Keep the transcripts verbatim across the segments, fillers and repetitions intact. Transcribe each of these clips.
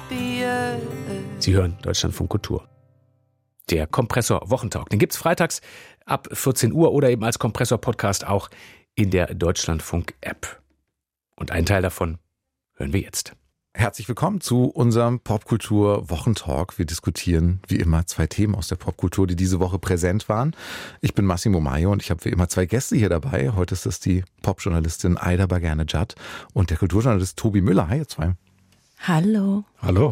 happier. Sie hören Deutschlandfunk Kultur. Der Kompressor Wochentalk, den gibt's freitags ab vierzehn Uhr oder eben als Kompressor-Podcast auch in der Deutschlandfunk-App. Und einen Teil davon hören wir jetzt. Herzlich willkommen zu unserem Popkultur-Wochentalk. Wir diskutieren wie immer zwei Themen aus der Popkultur, die diese Woche präsent waren. Ich bin Massimo Maio und ich habe wie immer zwei Gäste hier dabei. Heute ist es die Popjournalistin Aida Bagerne-Jad und der Kulturjournalist Tobi Müller. Hi, ihr zwei. Hallo. Hallo.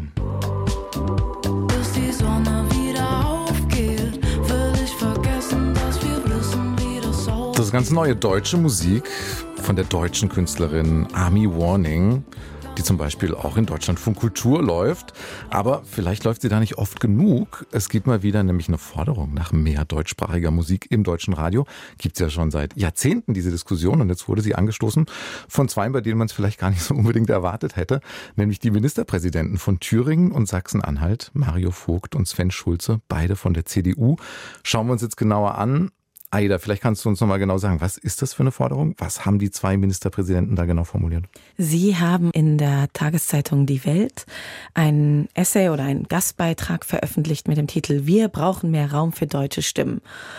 Bis die Sonne wieder aufgeht, will ich vergessen, dass wir wissen, wie das aussieht. Das ist ganz neue deutsche Musik von der deutschen Künstlerin Ami Warning, die zum Beispiel auch in Deutschlandfunk Kultur läuft. Aber vielleicht läuft sie da nicht oft genug. Es gibt mal wieder nämlich eine Forderung nach mehr deutschsprachiger Musik im deutschen Radio. Gibt es ja schon seit Jahrzehnten diese Diskussion und jetzt wurde sie angestoßen von zwei, bei denen man es vielleicht gar nicht so unbedingt erwartet hätte, nämlich die Ministerpräsidenten von Thüringen und Sachsen-Anhalt, Mario Vogt und Sven Schulze, beide von der C D U. Schauen wir uns jetzt genauer an. Aida, vielleicht kannst du uns noch mal genau sagen, was ist das für eine Forderung? Was haben die zwei Ministerpräsidenten da genau formuliert? Sie haben in der Tageszeitung Die Welt ein Essay oder einen Gastbeitrag veröffentlicht mit dem Titel Wir brauchen mehr Raum für deutsche Stimmen.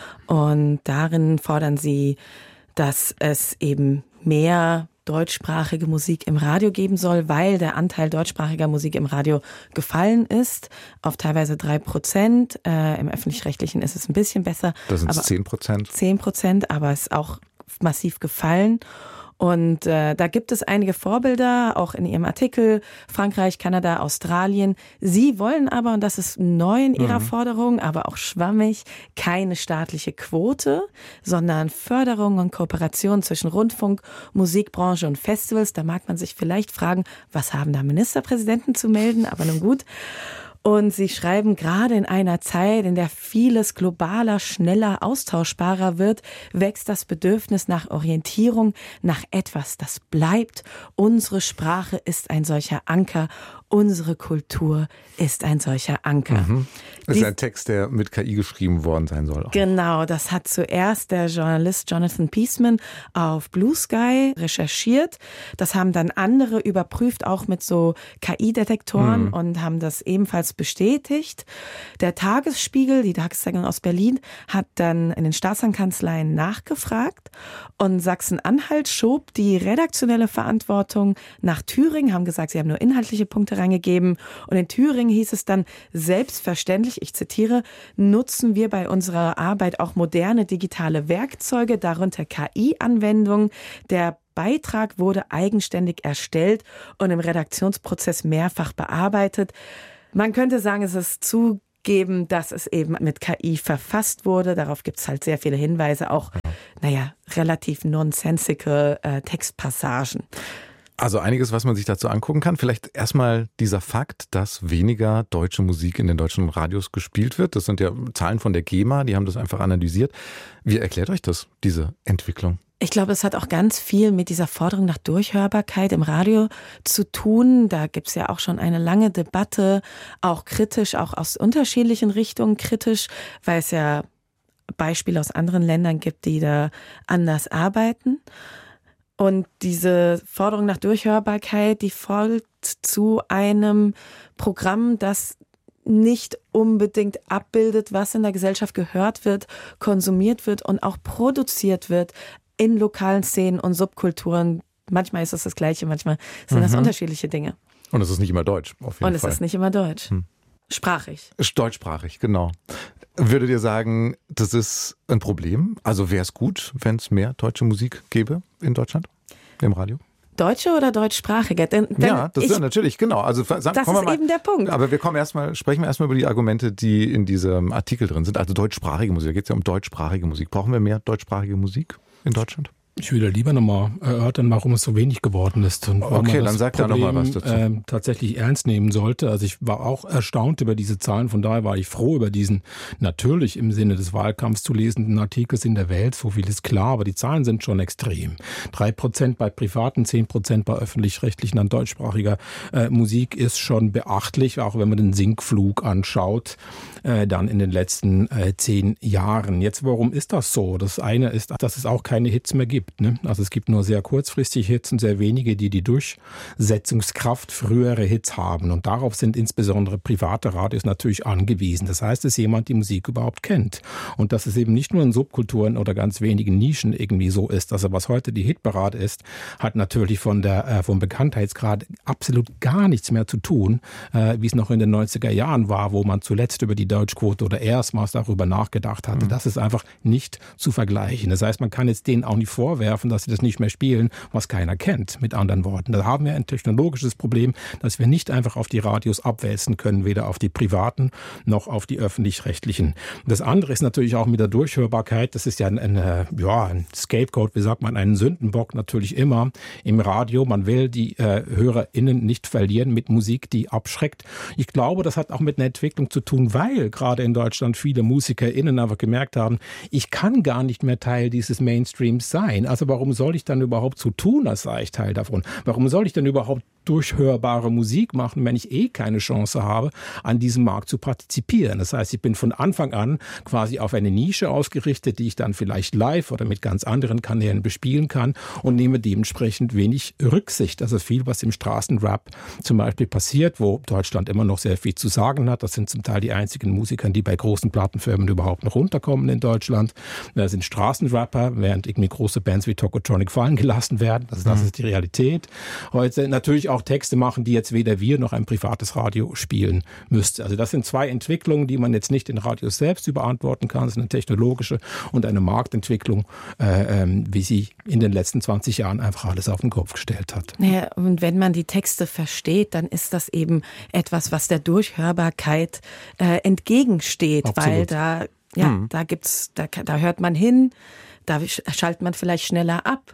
Und darin fordern sie, dass es eben mehr deutschsprachige Musik im Radio geben soll, weil der Anteil deutschsprachiger Musik im Radio gefallen ist auf teilweise drei Prozent. Äh, im Öffentlich-Rechtlichen ist es ein bisschen besser. Das sind zehn Prozent. zehn Prozent, aber es ist auch massiv gefallen. Und äh, da gibt es einige Vorbilder, auch in Ihrem Artikel, Frankreich, Kanada, Australien. Sie wollen aber, und das ist neu in Ihrer mhm. Forderung, aber auch schwammig, keine staatliche Quote, sondern Förderung und Kooperation zwischen Rundfunk, Musikbranche und Festivals. Da mag man sich vielleicht fragen, was haben da Ministerpräsidenten zu melden, aber nun gut. Und sie schreiben, gerade in einer Zeit, in der vieles globaler, schneller, austauschbarer wird, wächst das Bedürfnis nach Orientierung, nach etwas, das bleibt. Unsere Sprache ist ein solcher Anker. Unsere Kultur ist ein solcher Anker. Mhm. Das ist Dies, ein Text, der mit K I geschrieben worden sein soll. Auch. Genau, das hat zuerst der Journalist Jonathan Peaceman auf Blue Sky recherchiert. Das haben dann andere überprüft, auch mit so K I-Detektoren mhm. und haben das ebenfalls bestätigt. Der Tagesspiegel, die Tageszeitung aus Berlin, hat dann in den Staatsankanzleien nachgefragt und Sachsen-Anhalt schob die redaktionelle Verantwortung nach Thüringen, haben gesagt, sie haben nur inhaltliche Punkte reingegeben. Und in Thüringen hieß es dann, selbstverständlich, ich zitiere, nutzen wir bei unserer Arbeit auch moderne digitale Werkzeuge, darunter K I-Anwendungen. Der Beitrag wurde eigenständig erstellt und im Redaktionsprozess mehrfach bearbeitet. Man könnte sagen, es ist zugeben, dass es eben mit K I verfasst wurde. Darauf gibt es halt sehr viele Hinweise, auch, naja, relativ nonsensical äh, Textpassagen. Also einiges, was man sich dazu angucken kann. Vielleicht erstmal dieser Fakt, dass weniger deutsche Musik in den deutschen Radios gespielt wird. Das sind ja Zahlen von der GEMA, die haben das einfach analysiert. Wie erklärt euch das, diese Entwicklung? Ich glaube, es hat auch ganz viel mit dieser Forderung nach Durchhörbarkeit im Radio zu tun. Da gibt es ja auch schon eine lange Debatte, auch kritisch, auch aus unterschiedlichen Richtungen kritisch, weil es ja Beispiele aus anderen Ländern gibt, die da anders arbeiten. Und diese Forderung nach Durchhörbarkeit, die folgt zu einem Programm, das nicht unbedingt abbildet, was in der Gesellschaft gehört wird, konsumiert wird und auch produziert wird in lokalen Szenen und Subkulturen. Manchmal ist es das Gleiche, manchmal sind das mhm. unterschiedliche Dinge. Und es ist nicht immer deutsch, auf jeden und Fall. Und es ist nicht immer deutsch. Hm. Sprachig. Deutschsprachig, genau. Würdet ihr sagen, das ist ein Problem? Also wäre es gut, wenn es mehr deutsche Musik gäbe in Deutschland, im Radio? Deutsche oder deutschsprachige? Denn, denn ja, das ich, ist natürlich, genau. Also, sagen, das ist mal, eben der Punkt. Aber wir kommen erstmal, sprechen wir erstmal über die Argumente, die in diesem Artikel drin sind. Also deutschsprachige Musik. Da geht es ja um deutschsprachige Musik. Brauchen wir mehr deutschsprachige Musik in Deutschland? Ich würde lieber nochmal erörtern, warum es so wenig geworden ist und warum okay, man das dann sag Problem da noch mal was dazu. Äh, tatsächlich ernst nehmen sollte. Also ich war auch erstaunt über diese Zahlen, von daher war ich froh über diesen natürlich im Sinne des Wahlkampfs zu lesenden Artikels in der Welt. So viel ist klar, aber die Zahlen sind schon extrem. Drei Prozent bei privaten, zehn Prozent bei öffentlich-rechtlichen an deutschsprachiger äh, Musik ist schon beachtlich, auch wenn man den Sinkflug anschaut, äh, dann in den letzten äh, zehn Jahren. Jetzt, warum ist das so? Das eine ist, dass es auch keine Hits mehr gibt. gibt. Ne? Also es gibt nur sehr kurzfristige Hits und sehr wenige, die die Durchsetzungskraft frühere Hits haben. Und darauf sind insbesondere private Radios natürlich angewiesen. Das heißt, dass jemand die Musik überhaupt kennt. Und dass es eben nicht nur in Subkulturen oder ganz wenigen Nischen irgendwie so ist. Also was heute die Hitparade ist, hat natürlich von der, äh, vom Bekanntheitsgrad absolut gar nichts mehr zu tun, äh, wie es noch in den neunziger Jahren war, wo man zuletzt über die Deutschquote oder erstmals darüber nachgedacht hatte. Mhm. Das ist einfach nicht zu vergleichen. Das heißt, man kann jetzt denen auch nicht vorwerfen, dass sie das nicht mehr spielen, was keiner kennt, mit anderen Worten. Da haben wir ein technologisches Problem, dass wir nicht einfach auf die Radios abwälzen können, weder auf die privaten noch auf die öffentlich-rechtlichen. Das andere ist natürlich auch mit der Durchhörbarkeit. Das ist ja ein, ein, ja, ein Scapegoat, wie sagt man, einen Sündenbock natürlich immer im Radio. Man will die äh, HörerInnen nicht verlieren mit Musik, die abschreckt. Ich glaube, das hat auch mit einer Entwicklung zu tun, weil gerade in Deutschland viele MusikerInnen einfach gemerkt haben, ich kann gar nicht mehr Teil dieses Mainstreams sein. Also warum soll ich dann überhaupt so tun, als sei ich Teil davon? Warum soll ich denn überhaupt durchhörbare Musik machen, wenn ich eh keine Chance habe, an diesem Markt zu partizipieren? Das heißt, ich bin von Anfang an quasi auf eine Nische ausgerichtet, die ich dann vielleicht live oder mit ganz anderen Kanälen bespielen kann und nehme dementsprechend wenig Rücksicht. Also viel, was im Straßenrap zum Beispiel passiert, wo Deutschland immer noch sehr viel zu sagen hat. Das sind zum Teil die einzigen Musiker, die bei großen Plattenfirmen überhaupt noch runterkommen in Deutschland. Das sind Straßenrapper, während irgendwie große Bands wie Tokotronic fallen gelassen werden. Also das mhm. ist die Realität. Heute natürlich auch auch Texte machen, die jetzt weder wir noch ein privates Radio spielen müsste. Also das sind zwei Entwicklungen, die man jetzt nicht in Radios selbst überantworten kann. Das ist eine technologische und eine Marktentwicklung, äh, ähm, wie sie in den letzten zwanzig Jahren einfach alles auf den Kopf gestellt hat. Naja, und wenn man die Texte versteht, dann ist das eben etwas, was der Durchhörbarkeit äh, entgegensteht, Absolut. Weil da, ja, mhm. da gibt's, da, da hört man hin, da schaltet man vielleicht schneller ab.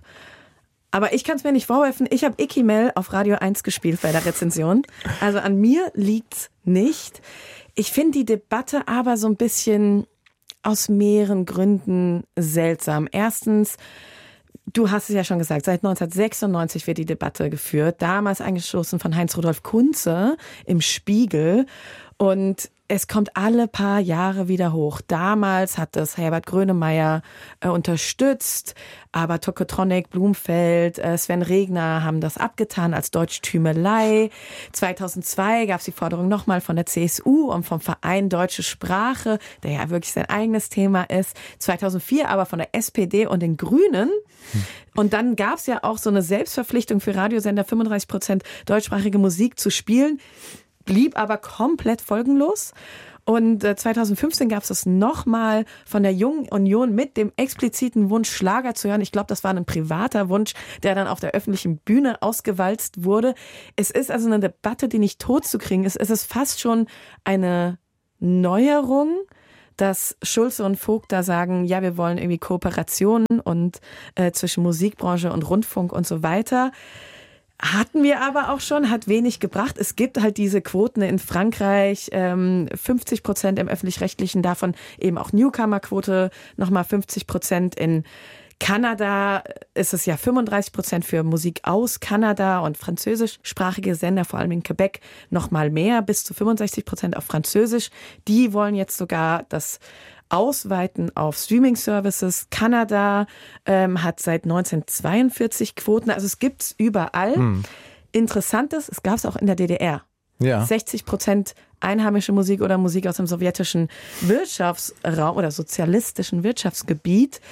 Aber ich kann es mir nicht vorwerfen. Ich habe Ikimel auf Radio eins gespielt bei der Rezension. Also an mir liegt's nicht. Ich finde die Debatte aber so ein bisschen aus mehreren Gründen seltsam. Erstens, du hast es ja schon gesagt, seit neunzehnhundertsechsundneunzig wird die Debatte geführt. Damals eingestoßen von Heinz-Rudolf Kunze im Spiegel. Und es kommt alle paar Jahre wieder hoch. Damals hat das Herbert Grönemeyer äh, unterstützt, aber Tokotronic, Blumfeld, äh, Sven Regner haben das abgetan als Deutschtümelei. zweitausendzwei gab es die Forderung nochmal von der C S U und vom Verein Deutsche Sprache, der ja wirklich sein eigenes Thema ist. zweitausendvier aber von der S P D und den Grünen. Hm. Und dann gab es ja auch so eine Selbstverpflichtung für Radiosender, fünfunddreißig Prozent deutschsprachige Musik zu spielen. Blieb aber komplett folgenlos. Und äh, zweitausendfünfzehn gab es das nochmal von der Jungen Union mit dem expliziten Wunsch, Schlager zu hören. Ich glaube, das war ein privater Wunsch, der dann auf der öffentlichen Bühne ausgewalzt wurde. Es ist also eine Debatte, die nicht tot zu kriegen ist. Es ist fast schon eine Neuerung, dass Schulze und Vogt da sagen, ja, wir wollen irgendwie Kooperationen und äh, zwischen Musikbranche und Rundfunk und so weiter. Hatten wir aber auch schon, hat wenig gebracht. Es gibt halt diese Quoten in Frankreich, ähm, fünfzig Prozent im Öffentlich-Rechtlichen, davon eben auch Newcomer-Quote, nochmal fünfzig Prozent. In Kanada ist es ja fünfunddreißig Prozent für Musik aus Kanada und französischsprachige Sender, vor allem in Quebec, nochmal mehr, bis zu fünfundsechzig Prozent auf Französisch. Die wollen jetzt sogar das ausweiten auf Streaming-Services. Kanada ähm, hat seit neunzehnhundertzweiundvierzig Quoten, also es gibt's überall. Hm. Interessantes, es gab es auch in der D D R. Ja. sechzig Prozent einheimische Musik oder Musik aus dem sowjetischen Wirtschaftsraum oder sozialistischen Wirtschaftsgebiet.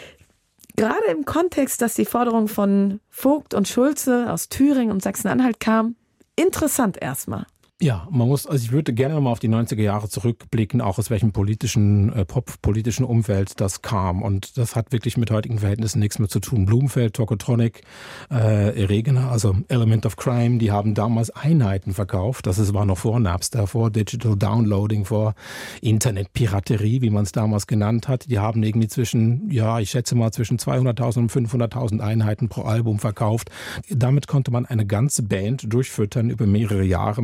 Gerade im Kontext, dass die Forderung von Vogt und Schulze aus Thüringen und Sachsen-Anhalt kam, interessant erstmal. Ja, man muss, also ich würde gerne mal auf die neunziger Jahre zurückblicken, auch aus welchem politischen, äh, pop-politischen Umfeld das kam. Und das hat wirklich mit heutigen Verhältnissen nichts mehr zu tun. Blumfeld, Tokotronic, äh, Regner, also Element of Crime, die haben damals Einheiten verkauft. Das war noch vor Napster, vor Digital Downloading, vor Internetpiraterie, wie man es damals genannt hat. Die haben irgendwie zwischen, ja, ich schätze mal zwischen zweihunderttausend und fünfhunderttausend Einheiten pro Album verkauft. Damit konnte man eine ganze Band durchfüttern über mehrere Jahre. Man konnte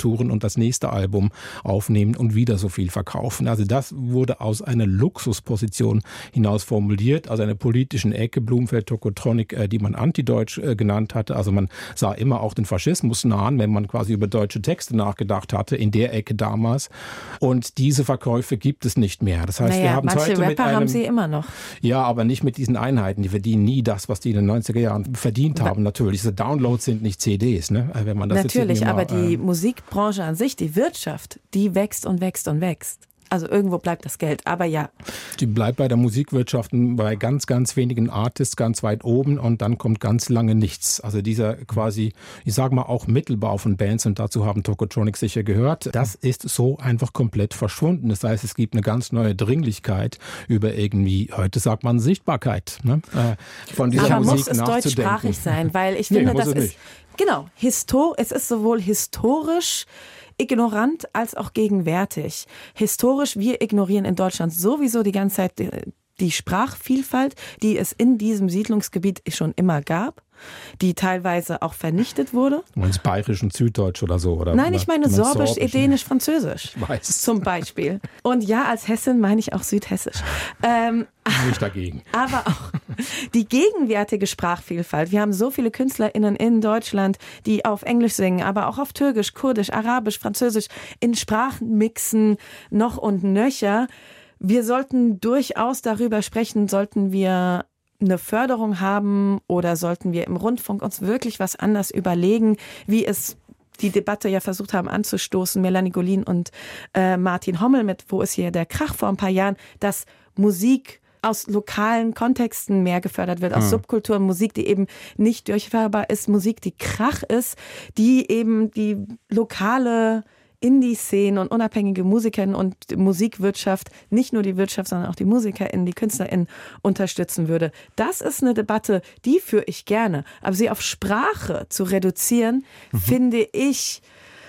Tontouren und das nächste Album aufnehmen und wieder so viel verkaufen. Also das wurde aus einer Luxusposition hinaus formuliert, aus einer politischen Ecke, Blumfeld, Tokotronic, äh, die man antideutsch äh, genannt hatte. Also man sah immer auch den Faschismus nahen, wenn man quasi über deutsche Texte nachgedacht hatte, in der Ecke damals. Und diese Verkäufe gibt es nicht mehr. Das heißt, naja, wir haben manche heute Rapper mit einem, haben sie immer noch. Ja, aber nicht mit diesen Einheiten. Die verdienen nie das, was die in den neunziger Jahren verdient haben. Natürlich, diese Downloads sind nicht C Ds, ne? Wenn man das Natürlich, jetzt aber mal, die äh, Musikbranche an sich, die Wirtschaft, die wächst und wächst und wächst. Also irgendwo bleibt das Geld, aber ja. Die bleibt bei der Musikwirtschaft bei ganz, ganz wenigen Artists ganz weit oben und dann kommt ganz lange nichts. Also dieser quasi, ich sage mal auch Mittelbau von Bands, und dazu haben Tokotronic sicher gehört, das ist so einfach komplett verschwunden. Das heißt, es gibt eine ganz neue Dringlichkeit über irgendwie, heute sagt man Sichtbarkeit, ne? äh, von dieser aber Musik muss es nachzudenken. deutschsprachig sein, weil ich Nee, finde, muss das es ist, nicht. genau, Histor- es ist sowohl historisch ignorant als auch gegenwärtig. Historisch, wir ignorieren in Deutschland sowieso die ganze Zeit die, die Sprachvielfalt, die es in diesem Siedlungsgebiet schon immer gab, die teilweise auch vernichtet wurde. Du meinst Bayerisch und Süddeutsch oder so? Oder Nein, ich meine du meinst Sorbisch, Sorbisch, Edenisch, Französisch. Ich weiß. Zum Beispiel. Und ja, als Hessin meine ich auch Südhessisch. Ähm, Nicht dagegen. aber auch die gegenwärtige Sprachvielfalt. Wir haben so viele KünstlerInnen in Deutschland, die auf Englisch singen, aber auch auf Türkisch, Kurdisch, Arabisch, Französisch, in Sprachen mixen, noch und nöcher. Wir sollten durchaus darüber sprechen, sollten wir eine Förderung haben oder sollten wir im Rundfunk uns wirklich was anders überlegen, wie es die Debatte ja versucht haben anzustoßen, Melanie Golin und äh, Martin Hommel mit Wo ist hier der Krach vor ein paar Jahren, dass Musik aus lokalen Kontexten mehr gefördert wird, aus hm. Subkulturen, Musik, die eben nicht durchhörbar ist, Musik, die Krach ist, die eben die lokale Indie-Szenen und unabhängige Musikerinnen und Musikwirtschaft, nicht nur die Wirtschaft, sondern auch die MusikerInnen, die KünstlerInnen unterstützen würde. Das ist eine Debatte, die führe ich gerne. Aber sie auf Sprache zu reduzieren, mhm. finde ich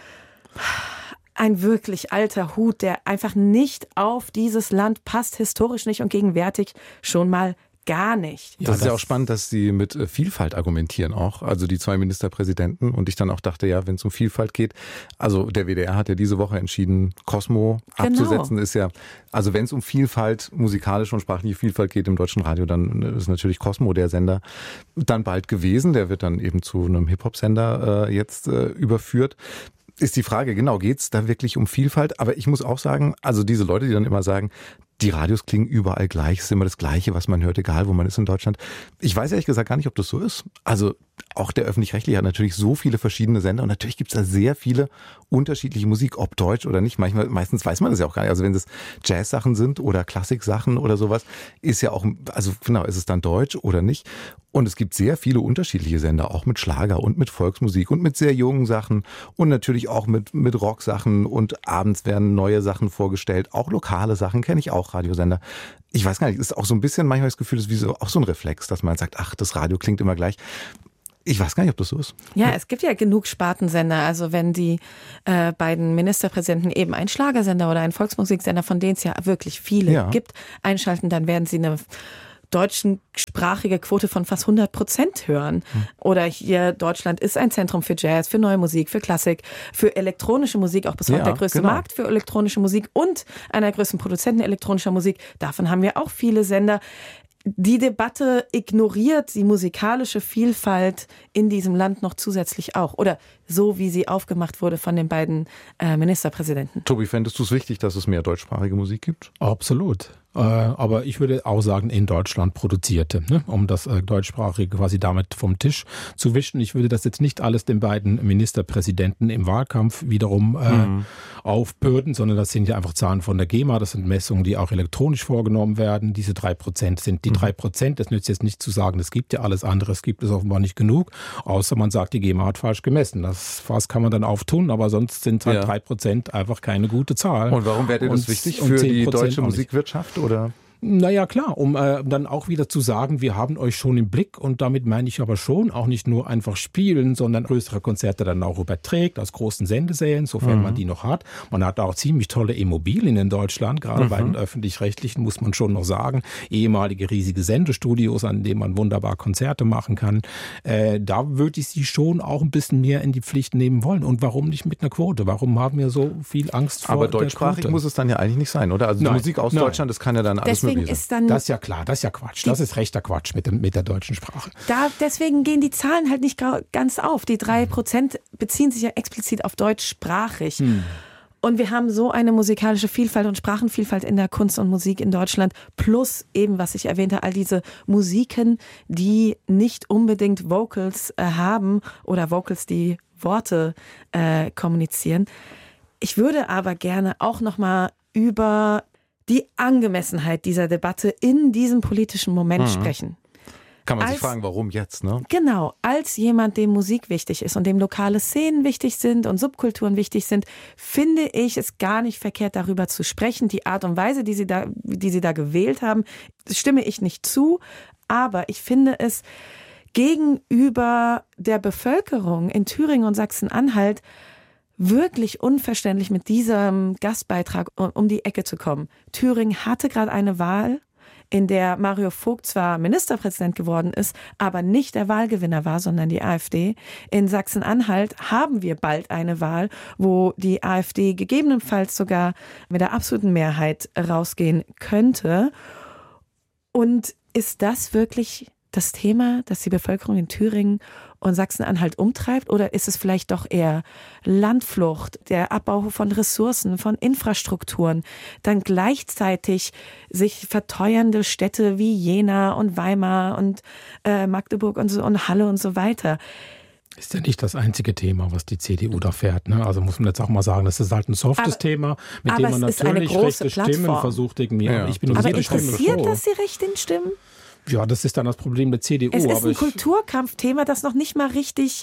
ein wirklich alter Hut, der einfach nicht auf dieses Land passt, historisch nicht und gegenwärtig schon mal gar nicht. Das ja, ist ja auch spannend, dass sie mit Vielfalt argumentieren auch, also die zwei Ministerpräsidenten. Und ich dann auch dachte, ja, wenn es um Vielfalt geht, also der W D R hat ja diese Woche entschieden, Cosmo genau. abzusetzen, ist ja, also wenn es um Vielfalt, musikalische und sprachliche Vielfalt geht im deutschen Radio, dann ist natürlich Cosmo der Sender dann bald gewesen. Der wird dann eben zu einem Hip-Hop-Sender äh, jetzt äh, überführt. Ist die Frage, genau, geht's da wirklich um Vielfalt? Aber ich muss auch sagen, also diese Leute, die dann immer sagen, die Radios klingen überall gleich, es ist immer das Gleiche, was man hört, egal wo man ist in Deutschland. Ich weiß ehrlich gesagt gar nicht, ob das so ist. Also auch der Öffentlich-Rechtliche hat natürlich so viele verschiedene Sender und natürlich gibt es da sehr viele unterschiedliche Musik, ob deutsch oder nicht. Manchmal, meistens weiß man das ja auch gar nicht. Also wenn es Jazz-Sachen sind oder Klassik-Sachen oder sowas, ist ja auch, also genau, ist es dann deutsch oder nicht. Und es gibt sehr viele unterschiedliche Sender, auch mit Schlager und mit Volksmusik und mit sehr jungen Sachen und natürlich auch mit, mit Rock-Sachen und abends werden neue Sachen vorgestellt. Auch lokale Sachen kenne ich auch, Radiosender. Ich weiß gar nicht, ist auch so ein bisschen manchmal das Gefühl, das ist wie so, auch so ein Reflex, dass man sagt, ach, das Radio klingt immer gleich. Ich weiß gar nicht, ob das so ist. Ja, es gibt ja genug Spartensender. Also wenn die äh, beiden Ministerpräsidenten eben einen Schlagersender oder einen Volksmusiksender, von denen es ja wirklich viele ja. gibt, einschalten, dann werden sie eine deutschsprachige Quote von fast hundert Prozent hören. Hm. Oder hier, Deutschland ist ein Zentrum für Jazz, für neue Musik, für Klassik, für elektronische Musik, auch bis heute ja, der größte genau. Markt für elektronische Musik und einer der größten Produzenten elektronischer Musik. Davon haben wir auch viele Sender. Die Debatte ignoriert die musikalische Vielfalt in diesem Land noch zusätzlich auch. Oder so, wie sie aufgemacht wurde von den beiden äh, Ministerpräsidenten. Tobi, fändest du es wichtig, dass es mehr deutschsprachige Musik gibt? Absolut. Äh, aber ich würde auch sagen, in Deutschland produzierte, ne? Um das äh, Deutschsprachige quasi damit vom Tisch zu wischen. Ich würde das jetzt nicht alles den beiden Ministerpräsidenten im Wahlkampf wiederum äh, mhm. aufbürden, sondern das sind ja einfach Zahlen von der GEMA, das sind Messungen, die auch elektronisch vorgenommen werden. Diese drei Prozent sind die drei Prozent. Das nützt jetzt nicht zu sagen, es gibt ja alles andere, es gibt es offenbar nicht genug, außer man sagt, die GEMA hat falsch gemessen. Das Fass kann man dann auftun, aber sonst sind halt drei ja. Prozent einfach keine gute Zahl. Und warum wäre dir das wichtig für die deutsche Musikwirtschaft? Oder? Naja, klar, um äh, dann auch wieder zu sagen, wir haben euch schon im Blick, und damit meine ich aber schon auch nicht nur einfach spielen, sondern größere Konzerte dann auch überträgt aus großen Sendesälen, sofern mhm. man die noch hat. Man hat auch ziemlich tolle Immobilien in Deutschland, gerade mhm. bei den Öffentlich-Rechtlichen, muss man schon noch sagen, ehemalige riesige Sendestudios, an denen man wunderbar Konzerte machen kann. Äh, da würde ich sie schon auch ein bisschen mehr in die Pflicht nehmen wollen. Und warum nicht mit einer Quote? Warum haben wir so viel Angst vor Aber der deutschsprachig Quote? muss es dann ja eigentlich nicht sein, oder? Also die Nein, Musik aus nein. Deutschland, das kann ja dann alles Deswegen möglich sein. ist dann Das ist ja klar, das ist ja Quatsch. Das ist rechter Quatsch mit, dem, mit der deutschen Sprache. Da, deswegen gehen die Zahlen halt nicht ganz auf. Die drei Prozent beziehen sich ja explizit auf deutschsprachig. Hm. Und wir haben so eine musikalische Vielfalt und Sprachenvielfalt in der Kunst und Musik in Deutschland. Plus eben, was ich erwähnte, all diese Musiken, die nicht unbedingt Vocals äh, haben oder Vocals, die Worte äh, kommunizieren. Ich würde aber gerne auch nochmal über die Angemessenheit dieser Debatte in diesem politischen Moment mhm. sprechen. Kann man als, sich fragen, warum jetzt, ne? Genau, als jemand, dem Musik wichtig ist und dem lokale Szenen wichtig sind und Subkulturen wichtig sind, finde ich es gar nicht verkehrt, darüber zu sprechen. Die Art und Weise, die sie da, die sie da gewählt haben, stimme ich nicht zu, aber ich finde es gegenüber der Bevölkerung in Thüringen und Sachsen-Anhalt wirklich unverständlich, mit diesem Gastbeitrag um die Ecke zu kommen. Thüringen hatte gerade eine Wahl, in der Mario Vogt zwar Ministerpräsident geworden ist, aber nicht der Wahlgewinner war, sondern die AfD. In Sachsen-Anhalt haben wir bald eine Wahl, wo die AfD gegebenenfalls sogar mit der absoluten Mehrheit rausgehen könnte. Und ist das wirklich das Thema, das die Bevölkerung in Thüringen und Sachsen-Anhalt umtreibt? Oder ist es vielleicht doch eher Landflucht, der Abbau von Ressourcen, von Infrastrukturen, dann gleichzeitig sich verteuernde Städte wie Jena und Weimar und äh, Magdeburg und, so, und Halle und so weiter? Ist ja nicht das einzige Thema, was die C D U da fährt. Ne? Also muss man jetzt auch mal sagen, das ist halt ein softes aber, Thema, mit dem man natürlich rechte Plattform. Stimmen versucht irgendwie. Ja, ich bin aber jede interessiert Stimme das die rechten Stimmen? Ja, das ist dann das Problem der C D U. Es ist aber ein ich, Kulturkampfthema, das noch nicht mal richtig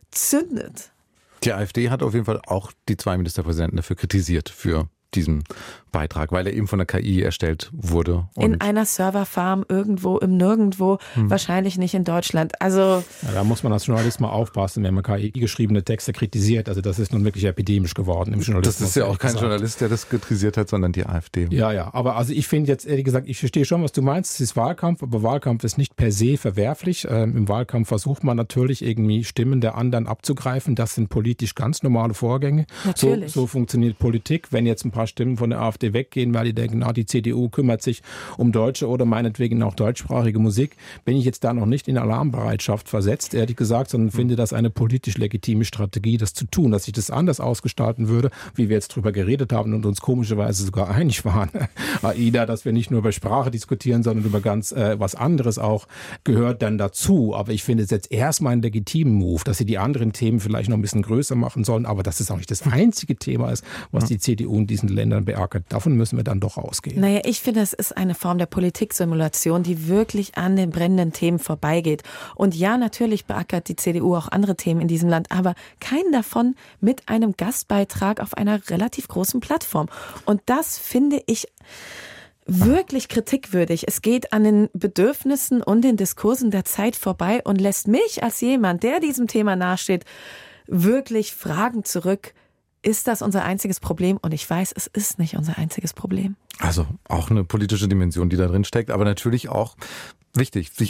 zündet. Die AfD hat auf jeden Fall auch die zwei Ministerpräsidenten dafür kritisiert, für diesen Beitrag, weil er eben von der K I erstellt wurde. Und in einer Serverfarm irgendwo im Nirgendwo, hm. wahrscheinlich nicht in Deutschland. Also ja, da muss man als Journalist mal aufpassen, wenn man K I-geschriebene Texte kritisiert. Also das ist nun wirklich epidemisch geworden im Journalismus. Das ist ja auch kein gesagt. Journalist, der das kritisiert hat, sondern die AfD. Ja, ja, aber also ich finde jetzt ehrlich gesagt, ich verstehe schon, was du meinst. Es ist Wahlkampf, aber Wahlkampf ist nicht per se verwerflich. Ähm, Im Wahlkampf versucht man natürlich irgendwie Stimmen der anderen abzugreifen. Das sind politisch ganz normale Vorgänge. Natürlich. So, so funktioniert Politik. Wenn jetzt ein paar Stimmen von der AfD weggehen, weil die denken, na, die C D U kümmert sich um deutsche oder meinetwegen auch deutschsprachige Musik, bin ich jetzt da noch nicht in Alarmbereitschaft versetzt, ehrlich gesagt, sondern finde das eine politisch legitime Strategie, das zu tun. Dass ich das anders ausgestalten würde, wie wir jetzt drüber geredet haben und uns komischerweise sogar einig waren, Aida, dass wir nicht nur über Sprache diskutieren, sondern über ganz äh, was anderes auch, gehört dann dazu. Aber ich finde es jetzt erstmal einen legitimen Move, dass sie die anderen Themen vielleicht noch ein bisschen größer machen sollen, aber dass es auch nicht das einzige Thema ist, was die C D U in diesen Ländern beackert. Davon müssen wir dann doch ausgehen. Naja, ich finde, es ist eine Form der Politiksimulation, die wirklich an den brennenden Themen vorbeigeht. Und ja, natürlich beackert die C D U auch andere Themen in diesem Land, aber keinen davon mit einem Gastbeitrag auf einer relativ großen Plattform. Und das finde ich wirklich kritikwürdig. Es geht an den Bedürfnissen und den Diskursen der Zeit vorbei und lässt mich als jemand, der diesem Thema nahesteht, wirklich Fragen zurück. Ist das unser einziges Problem? Und ich weiß, es ist nicht unser einziges Problem. Also auch eine politische Dimension, die da drin steckt, aber natürlich auch wichtig, sich